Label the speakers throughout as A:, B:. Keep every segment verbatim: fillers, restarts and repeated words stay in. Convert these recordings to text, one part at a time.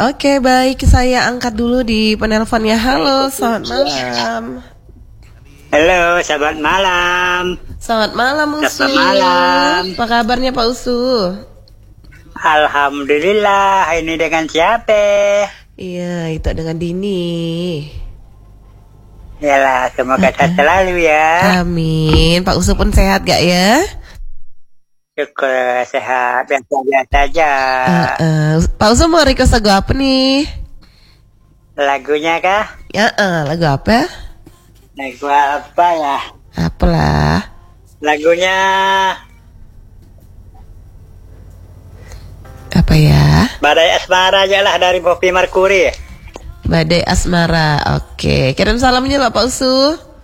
A: Oke, baik. Saya angkat dulu di penelponnya. Halo, selamat malam.
B: Halo, selamat malam.
A: Selamat malam, Usu.
B: Selamat malam.
A: Apa kabarnya, Pak Usu?
B: Alhamdulillah. Ini dengan siapa?
A: Iya, itu dengan Dini.
B: Yalah, semoga sehat selalu ya.
A: Amin. Pak Usu pun sehat gak ya?
B: Syukur sehat, biasa-biasa aja.
A: Uh, uh. Pak Usu mau request lagu apa nih?
B: Lagunya kah?
A: Ya, uh, lagu apa?
B: Lagu apa ya?
A: Apalah.
B: Lagunya
A: apa ya?
B: Badai Asmara aja lah dari Bobby Mercury.
A: Badai Asmara. Oke, kirim salamnya lah Pak Usu.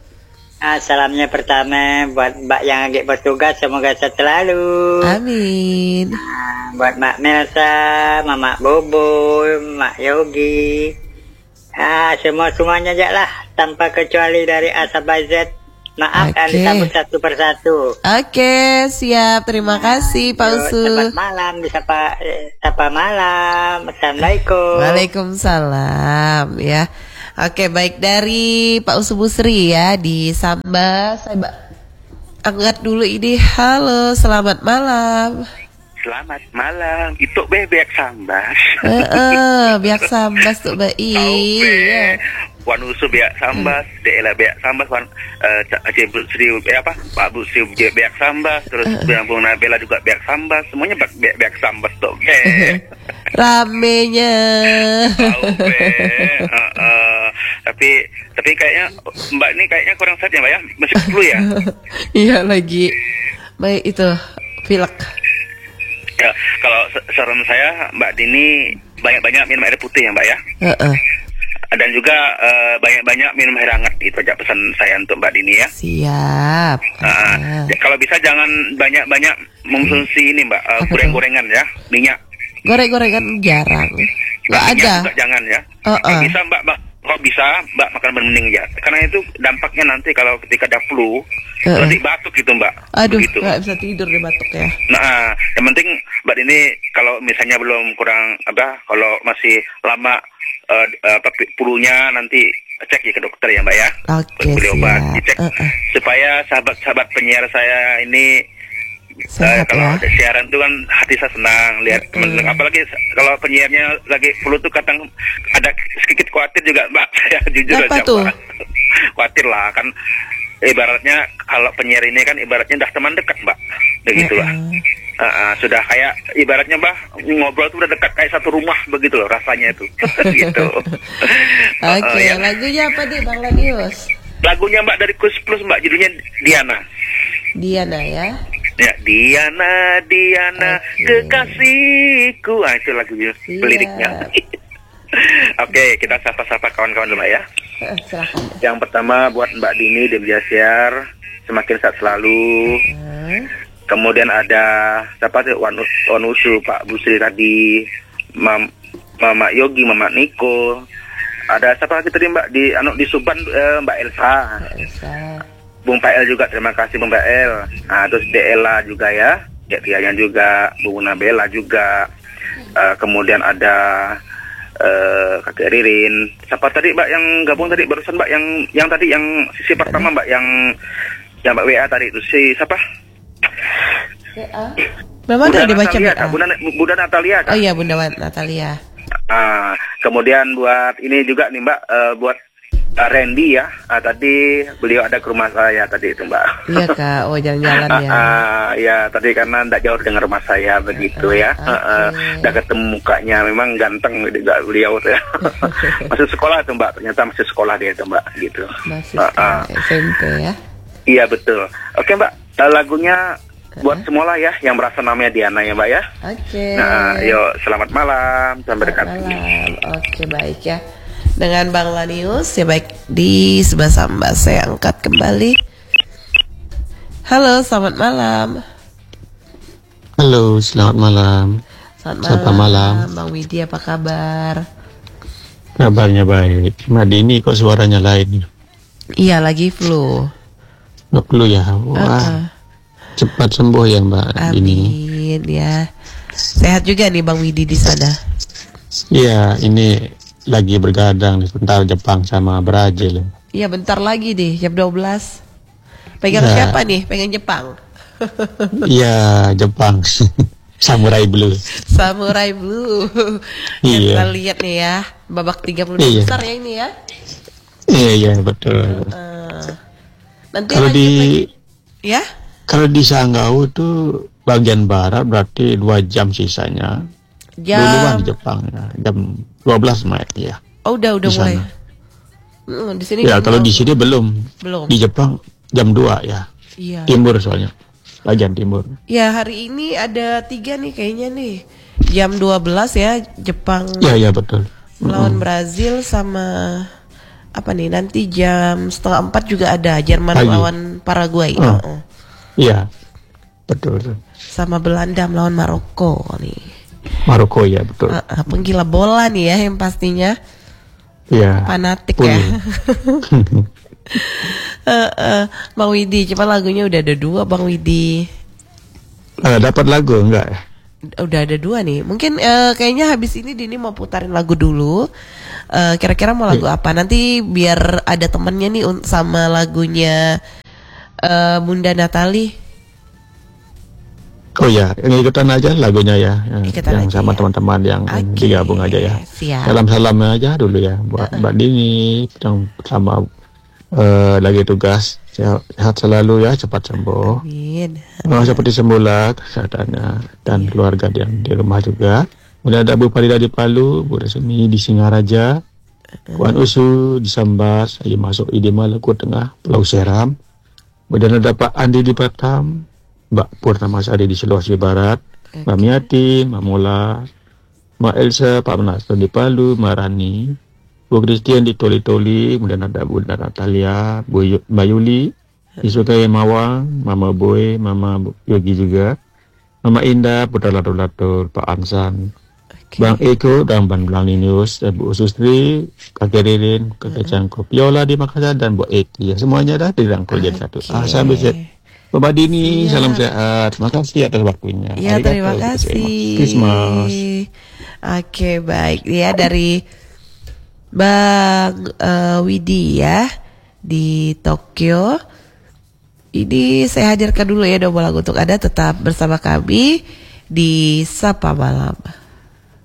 B: Ah, salamnya pertama buat Mbak yang lagi bertugas, semoga sehat selalu.
A: Amin.
B: Ah, buat Mak Melsa, Mama Bobo, Mak Yogi. Ah, semua semuanya aja lah, tanpa kecuali dari A sampai Z. Maaf, okay. Disambut satu persatu.
A: Oke, siap. Terima kasih Pak Usu.
B: Selamat malam, disapa sapa malam. Assalamualaikum.
A: Waalaikumsalam ya. Oke, baik, dari Pak Usu Busri ya di Sambas. Saya ba- angkat dulu ini. Halo, selamat malam.
C: Selamat malam. Itu bebek sambas.
A: Eh, uh, biak sambas tuh baik. Iya.
C: Wan Usu biak sambas, uh. Dela biak sambas, Wan Aceh uh, Sri apa? Pak Bu Sri biak sambas, terus uh. Bung Nabela juga biak sambas, semuanya biak biak sambas tuh. Okay.
A: Ramenya.
C: Oh, uh, uh, tapi tapi kayaknya Mbak ini kayaknya kurang sehat ya Mbak ya, masih flu ya?
A: Iya lagi. Baik itu pilek.
C: Ya, kalau saran saya Mbak Dini banyak-banyak minum air putih ya Mbak ya.
A: Uh-uh.
C: Dan juga uh, banyak-banyak minum air hangat, itu aja pesan saya untuk Mbak Dini ya.
A: Siap.
C: Uh, ya, kalau bisa jangan banyak-banyak mengkonsumsi ini Mbak, uh, goreng-gorengan ya, minyak.
A: Goreng-gorengan jarang. Nggak
C: Nah,
A: ada.
C: Juga jangan ya.
A: Uh-uh.
C: Kalau bisa Mbak, Mbak, kalau bisa Mbak makan bening ya. Karena itu dampaknya nanti kalau ketika ada flu, uh-uh. nanti batuk gitu Mbak.
A: Aduh,
C: begitu.
A: nggak bisa tidur deh batuk ya.
C: Nah, yang penting Mbak Dini kalau misalnya belum kurang apa, kalau masih lama uh, apa flu-nya nanti cek ya ke dokter ya Mbak ya.
A: Oke,
C: beli obat,
A: siap.
C: dicek
A: uh-uh.
C: supaya sahabat-sahabat penyiar saya ini
A: sehat,
C: uh, kalau
A: ya?
C: siaran itu kan hati saya senang lihat teman, apalagi kalau penyiarnya lagi flu tuh kadang ada sedikit khawatir juga Mbak. Saya jujur
A: apa
C: aja
A: tuh?
C: Mbak. Khawatir lah kan, ibaratnya kalau penyiar ini kan ibaratnya udah teman dekat Mbak, begitulah. Uh-uh. Uh, uh, sudah kayak ibaratnya Mbak ngobrol tuh udah dekat kayak satu rumah begitu loh rasanya itu. Gitu.
A: Oke, okay, uh, uh, ya. Lagunya apa deh Bang Ladius?
C: Lagunya Mbak dari Kus Plus Mbak, judulnya Diana.
A: Diana ya. Ya,
C: Diana, Diana, okay. Kekasihku. Ah, itu lagunya, yeah. Liriknya. Oke, okay, kita sapa-sapa kawan-kawan dulu ya.
A: Uh, silakan.
C: Yang pertama buat Mbak Dini di Biasiar, semakin sehat selalu. Uh. Kemudian ada siapa tuh, Wan Usu, Pak Busri tadi, Mam, Mama Yogi, Mama Niko. Ada siapa lagi tadi Mbak di anu di Suban, eh, Mbak Elsa. Mbak Elsa. Bung Pak El juga, terima kasih Bung Pak El. Nah, terus Dela juga ya, ya Tianya juga, Bung Nabela juga. Uh, kemudian ada uh, Kakek Ririn. Siapa tadi Mbak yang gabung tadi barusan Mbak yang yang tadi yang sisi pertama Mbak yang yang Mbak W A tadi itu si siapa?
A: W A. Memang udah dibaca W A.
C: Bunda, Bunda Natalia kan?
A: Oh iya Bunda Natalia.
C: Uh, kemudian buat ini juga nih Mbak, uh, buat Uh, Randy ya, uh, tadi beliau ada ke rumah saya tadi itu Mbak.
A: Iya Kak, oh jalan-jalan ya.
C: Uh, uh, ya tadi karena tidak jauh dengan rumah saya begitu uh, ya. Okay. Uh, uh, udah ketemu mukanya, memang ganteng juga beliau tuh ya. Masih sekolah tuh Mbak, ternyata masih sekolah dia tuh Mbak gitu.
A: Masih uh, uh. S M P ya.
C: Iya betul. Oke Mbak, uh, lagunya buat semua lah ya yang merasa namanya Diana ya Mbak ya.
A: Oke. Okay.
C: Nah, yuk selamat malam, sampai dekat.
A: Malam. Oke, baik ya. Dengan Bang Lanius ya, baik, di sebelah Sambas saya angkat kembali. Halo, selamat malam.
D: Halo, selamat malam.
A: Selamat malam. Selamat malam. Bang Widi, apa kabar?
D: Kabarnya baik. Mbak Dini kok suaranya lain?
A: Iya, lagi flu.
D: Nggak flu ya? Wah, uh-uh. Cepat sembuh ya Mbak Dini.
A: Amin ya. Sehat juga nih Bang Widi di sana.
D: Iya, ini lagi bergadang nih, sebentar Jepang sama Brazil.
A: Iya, bentar lagi deh jam dua belas. Pegang
D: Ya.
A: siapa nih? Pegang Jepang.
D: Iya, Jepang. Samurai Blue.
A: Samurai Blue. Yang
D: Iya.
A: kita lihat nih ya, babak tiga puluh dua
D: Iya.
A: besar ya ini ya.
D: Iya, iya betul.
A: Eh, nanti
D: Kalau
A: lanjut
D: di
A: lagi. Ya?
D: kalau di Sanggau tuh bagian barat berarti dua jam sisanya.
A: Jam
D: Duluan di Jepang ya, jam dua belas Maret ya.
A: Oh, udah udah
D: Di
A: mulai.
D: sana.
A: Mm, di sini
D: Ya,
A: jam
D: kalau
A: dua.
D: di sini belum.
A: Belum.
D: Di Jepang jam dua ya.
A: Iya.
D: Timur soalnya. Bagian timur.
A: Ya, hari ini ada tiga nih kayaknya nih. Jam dua belas ya, Jepang
D: Ya, ya betul.
A: lawan Brazil sama apa nih? Nanti jam setengah empat juga ada Jerman
D: Pagi.
A: lawan Paraguay.
D: Oh.
A: Oh.
D: Iya. Betul.
A: Sama Belanda melawan Maroko nih.
D: Maroko ya, betul.
A: Uh, uh, penggila bola nih ya yang pastinya.
D: Iya.
A: Fanatik
D: Full.
A: ya. uh, uh, Bang Widi, coba lagunya udah ada dua Bang Widi.
D: Eh, dapat lagu enggak ya?
A: Udah ada dua nih. Mungkin uh, kayaknya habis ini Dini mau putarin lagu dulu. Uh, kira-kira mau lagu apa? Nanti biar ada temennya nih un- sama lagunya uh, Bunda Natali.
D: Oh ya, yang ikutan aja lagunya ya, yang,
A: Ikutan
D: yang
A: aja
D: sama
A: ya.
D: teman-teman yang
A: Oke,
D: digabung aja ya.
A: siap.
D: Salam-salam aja dulu ya buat Mbak Dini yang sama eh, lagi tugas. Sehat, sehat selalu ya, cepat sembuh.
A: Amin.
D: Oh, seperti semula kesehatannya dan
A: Iya.
D: keluarga yang di rumah juga. Kemudian ada Bu Farida di Palu, Bu Resmi di Singaraja, Puan Usu di Sambas, Ayu masuk Ide Maluku Tengah, Pulau Seram. Kemudian ada Pak Andi di Batam, Mbak Purnama Sari di Sulawesi Barat, Mbak Miati, Mbak Mola, Mbak Elsa, Pak Menaston di Palu, Mbak Rani, Bu Christian di Toli-Toli, kemudian ada Bu Natalia, Bu Yu- Mbak Yuli di Sukai Mawang, Mama Boy, Mama Bu- Yogi juga, Mama Indah, Putra Latur-Latur, Pak Ansan,
A: Oke.
D: Bang Eko dan Bang Blanginius, dan Bu Usustri, Kakek Ririn, Kakek Cangkop, Yola di Makassar dan Bu Eki. Ya, semuanya dah dirangkul jadi satu.
A: Oke.
D: Ah, sampai set. Bapak Dini,
A: Siap.
D: salam sehat. Terima kasih atas waktunya.
A: Ya,
D: Arigato
A: terima
D: gozaimasu.
A: kasih.
D: Christmas.
A: Oke, baik ya dari Bang eh, Widi ya di Tokyo. Ini saya hadirkan dulu ya dua lagu untuk Anda, tetap bersama kami di Sapa Malam.